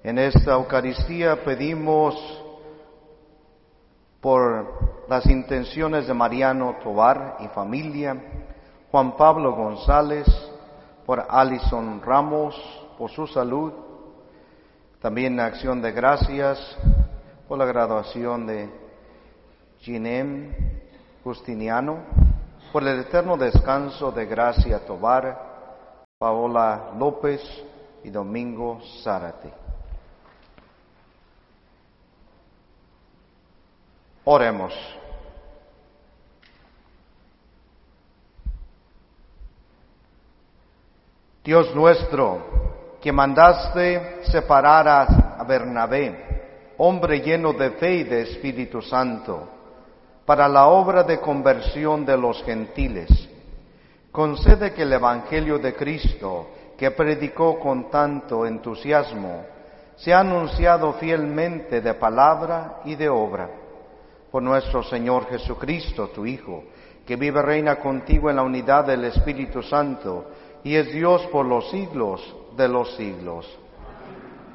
En esta Eucaristía pedimos por las intenciones de Mariano Tovar y familia, Juan Pablo González, por Alison Ramos, por su salud, también la acción de gracias por la graduación de Ginem Justiniano, por el eterno descanso de Gracia Tovar, Paola López y Domingo Zárate. Oremos. Dios nuestro, que mandaste separar a Bernabé, hombre lleno de fe y de Espíritu Santo, para la obra de conversión de los gentiles, concede que el Evangelio de Cristo, que predicó con tanto entusiasmo, sea anunciado fielmente de palabra y de obra. Por nuestro Señor Jesucristo, tu Hijo, que vive y reina contigo en la unidad del Espíritu Santo, y es Dios por los siglos de los siglos.